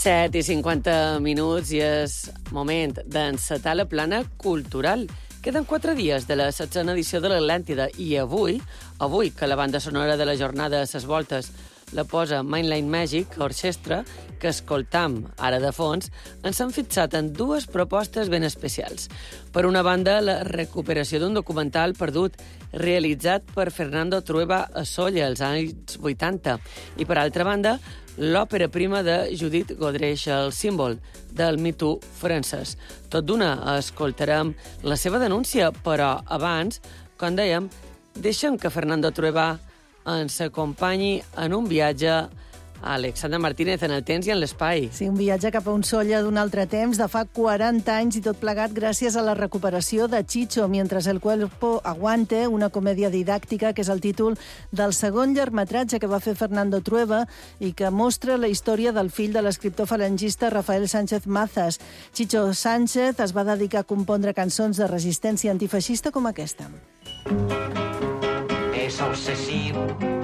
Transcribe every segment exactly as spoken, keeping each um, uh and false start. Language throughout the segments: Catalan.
set i cinquanta minuts i és moment d'encetar la plana cultural. Queden quatre dies de la setzena edició de l'Atlàntida i avui, avui que la banda sonora de la jornada a ses voltes la posa Mainline Magic, orquestra, que escoltam ara de fons, ens han fixat en dues propostes ben especials. Per una banda, la recuperació d'un documental perdut realitzat per Fernando Trueba a Sóller als anys vuitanta i, per altra banda, l'òpera prima de Judith Godrèche, el símbol del Me Too francès. Tot d'una escoltarem la seva denúncia, però abans, com dèiem, deixem que Fernando Trueba ens acompanyi en un viatge a Alexandra Martínez en el temps i en l'espai. Sí, un viatge cap a un Sóller d'un altre temps, de fa quaranta anys i tot plegat gràcies a la recuperació de Chicho, Mientras el cuerpo aguante, una comèdia didàctica que és el títol del segon llargmetratge que va fer Fernando Trueba i que mostra la història del fill de l'escriptor falangista Rafael Sánchez Mazas. Chicho Sánchez es va dedicar a compondre cançons de resistència antifeixista com aquesta. Es obsesivo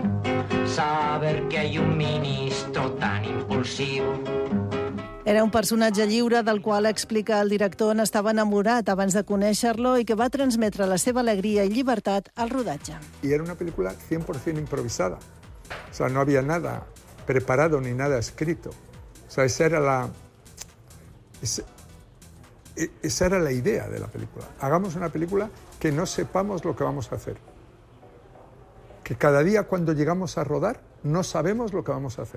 saber que hay un ministro tan impulsivo. Era un personatge lliure del qual explica el director on estava enamorat abans de conèixer-lo i que va transmetre la seva alegria i llibertat al rodatge. Y era una película cien por ciento improvisada. O sea, no había nada preparado ni nada escrito. O sea, esa era la, esa, esa era la idea de la película. Hagamos una película que no sepamos lo que vamos a hacer. Que cada día cuando llegamos a rodar no sabemos lo que vamos a hacer.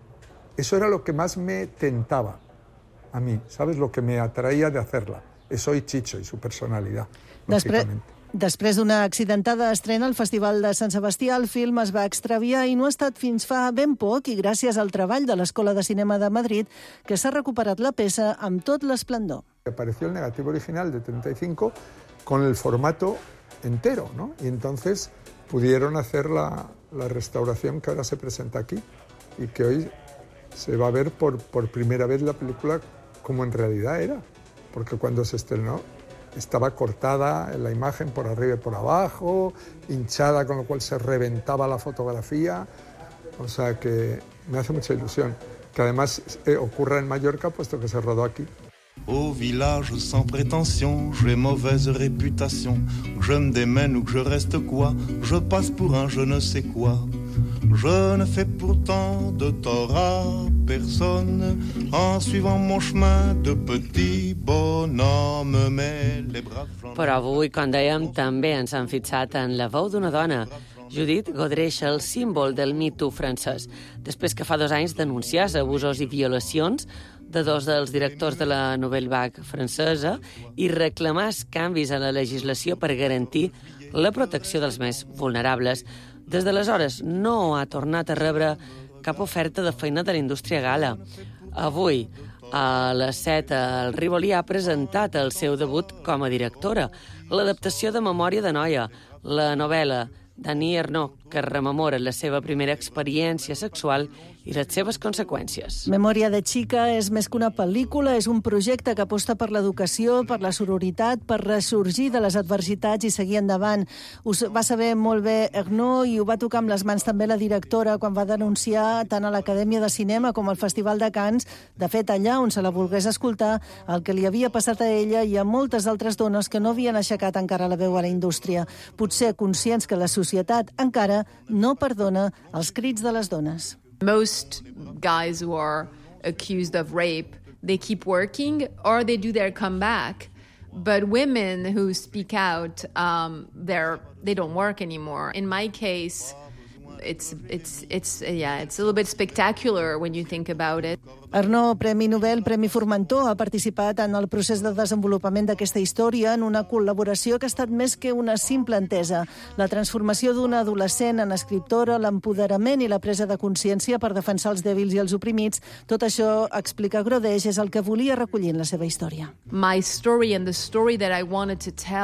Eso era lo que más me tentaba a mí, ¿sabes? Lo que me atraía de hacerla. Eso y Chicho y su personalidad, lógicamente. Després d'una accidentada estrena al Festival de Sant Sebastià, el film es va extraviar i no ha estat fins fa ben poc i gràcies al treball de l'Escola de Cinema de Madrid que s'ha recuperat la peça amb tot l'esplendor. Apareció el negativo original de treinta y cinco con el formato entero, ¿no? Y entonces pudieron hacer la, la restauración que ahora se presenta aquí y que hoy se va a ver por, por primera vez la película como en realidad era, porque cuando se estrenó estaba cortada en la imagen por arriba y por abajo, hinchada, con lo cual se reventaba la fotografía, o sea que me hace mucha ilusión que además eh, ocurra en Mallorca, puesto que se rodó aquí. Au village sans prétention, j'ai mauvaise réputation. Je me démène ou que je reste quoi, je passe pour un je ne sais quoi. Je ne fais pourtant de tort à personne en suivant mon chemin de petit bonhomme, mais les braves gens... Però avui, com dèiem, també ens han fixat en la veu d'una dona, Judith Godrèche, el símbol del Me Too francès, després que fa dos anys denunciés abusos i violacions de dos dels directors de la Nouvelle Vague francesa i reclamàs canvis a la legislació per garantir la protecció dels més vulnerables. Des d'aleshores no ha tornat a rebre cap oferta de feina de la indústria gala. Avui, a les set, el Rivoli ha presentat el seu debut com a directora, l'adaptació de Memòria de noia, la novel·la d'Annie Ernaux, que rememora la seva primera experiència sexual i les seves conseqüències. Memòria de xica és més que una pel·lícula, és un projecte que aposta per l'educació, per la sororitat, per ressorgir de les adversitats i seguir endavant. Ho va saber molt bé Ernaux i ho va tocar amb les mans també la directora quan va denunciar tant a l'Acadèmia de Cinema com al Festival de Cannes, de fet allà on se la volgués escoltar, el que li havia passat a ella i a moltes altres dones que no havien aixecat encara la veu a la indústria, potser conscients que la societat encara no perdona els crits de les dones. Most guys who are accused of rape, they keep working or they do their comeback. But women who speak out, um, they're, they don't work anymore. In my case, it's, it's, it's, yeah, it's a little bit spectacular when you think about it. Ernaux, Premi Nobel, Premi Formentor, ha participat en el procés de desenvolupament d'aquesta història en una col·laboració que ha estat més que una simple entesa. La transformació d'una adolescent en escriptora, l'empoderament i la presa de consciència per defensar els dèbils i els oprimits, tot això, explica Godrèche, és el que volia recollir en la seva història. My story and the story that I wanted to tell